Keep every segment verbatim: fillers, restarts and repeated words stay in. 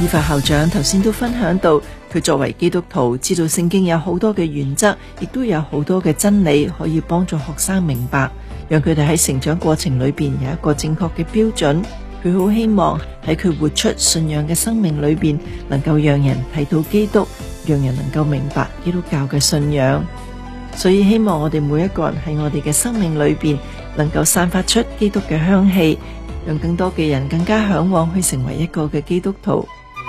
以法校長頭先都分享到，佢作為基督徒，知道聖經有好多嘅原則，亦都有好多嘅真理可以幫助學生明白，讓佢哋喺成長過程裏邊有一個正確嘅標準。佢好希望喺佢活出信仰嘅生命裏邊，能夠讓人睇到基督，讓人能夠明白基督教嘅信仰。所以希望我哋每一個人喺我哋嘅生命裏邊，能夠散發出基督嘅香氣，讓更多嘅人更加向往去成為一個嘅基督徒。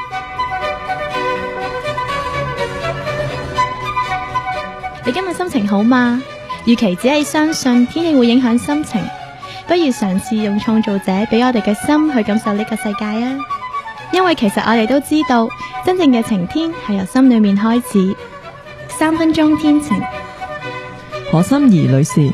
你今日心情好嗎？與其只係相信天氣會影響心情，不如嘗試用創造者俾我哋嘅心去感受呢個世界啊！因為其實我哋都知道，真正嘅晴天係由心裏面開始。三分鐘天晴， 何心怡女士。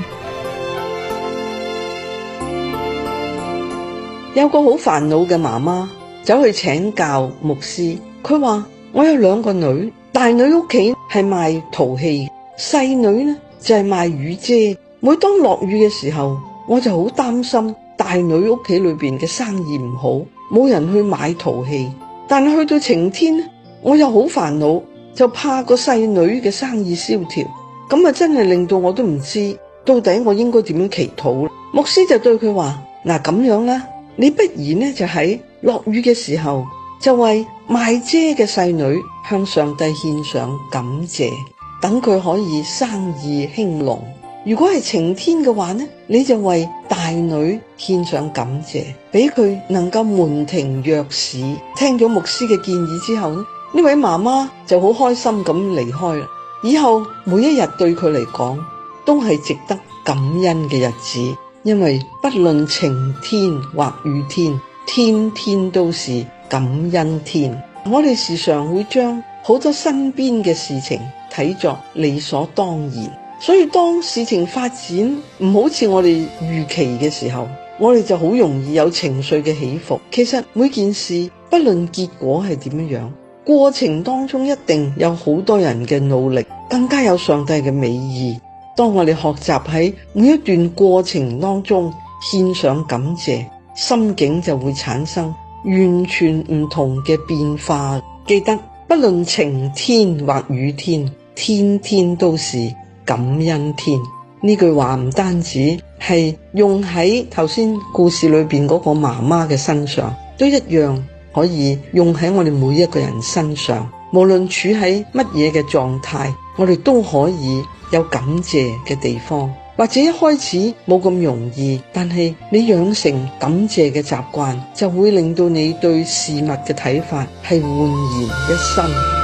有個好煩惱嘅媽媽走去請教牧師，佢話我有兩個女，大女屋企係賣陶器，細女呢就係賣雨遮。每當落雨嘅時候，我就好擔心大女屋企裏邊嘅生意唔好，冇人去買陶器。但係去到晴天呢，我又好煩惱，就怕個細女嘅生意蕭條。咁啊真係令到我都唔知到底我應該點樣祈禱。牧師就對佢話，嗱，咁樣啦，你不如呢就喺落雨嘅時候，就為賣遮嘅細女向上帝獻上感謝，等佢可以生意興隆。如果係晴天嘅話呢，你就為大女獻上感謝，俾佢能夠門庭若市。聽咗牧師嘅建議之後呢，呢位媽媽就好開心咁離開啦。以後每一日對佢嚟講都係值得感恩嘅日子，因為不論晴天或雨天，天天都是感恩天。我哋時常會將好多身邊嘅事情睇作理所當然，所以當事情發展唔好似我哋預期嘅時候，我哋就好容易有情緒嘅起伏。其實每件事不論結果係點樣，過程當中一定有好多人嘅努力，更加有上帝嘅美意。當我哋學習喺每一段過程當中獻上感謝，心境就會產生完全唔同嘅變化。記得不論晴天或雨天，天天都是感恩天。呢句話唔單止係用喺頭先故事裏邊嗰個媽媽嘅身上，都一樣可以用喺我哋每一個人身上。無論處喺乜嘢嘅狀態，我哋都可以有感謝嘅地方。或者一開始冇咁容易，但係你養成感謝嘅習慣，就會令到你對事物嘅睇法係煥然一新。